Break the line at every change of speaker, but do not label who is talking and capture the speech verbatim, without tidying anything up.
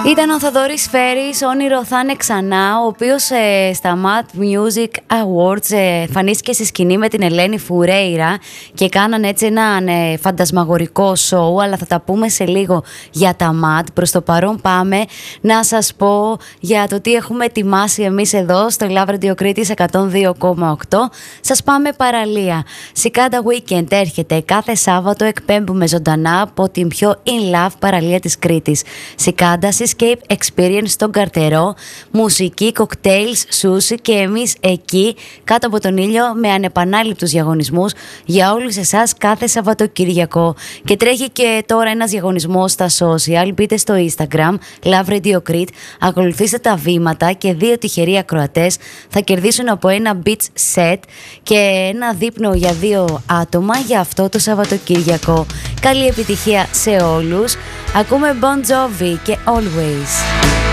Ήταν ο Θοδωρής Φέρης, όνειρο θα είναι ξανά, ο οποίος ε, στα Mat Music Awards ε, εμφανίστηκε στη σκηνή με την Ελένη Φουρέιρα και κάνανε έτσι έναν ε, φαντασμαγορικό σοου, αλλά θα τα πούμε σε λίγο για τα Mat. Προς το παρόν πάμε να σας πω για το τι έχουμε ετοιμάσει εμείς εδώ στο Love Radio Κρήτης εκατόν δύο κόμμα οκτώ. Σας πάμε παραλία. Cicada Weekend έρχεται κάθε Σάββατο, εκπέμπουμε ζωντανά από την πιο in love παραλία της Κρήτης. Cicada Escape Experience στον Καρτερό, μουσική, κοκτέιλς, σούσι και εμείς εκεί κάτω από τον ήλιο με ανεπανάληπτους διαγωνισμούς για όλους εσάς κάθε Σαββατοκύριακο. Και τρέχει και τώρα ένας διαγωνισμός στα social. Μπείτε στο Instagram Love Radio Crete, ακολουθήστε τα βήματα και δύο τυχεροί ακροατές θα κερδίσουν από ένα beach set και ένα δείπνο για δύο άτομα για αυτό το Σαββατοκύριακο. Καλή επιτυχία σε όλους. Ακούμε Bon Jovi και Always.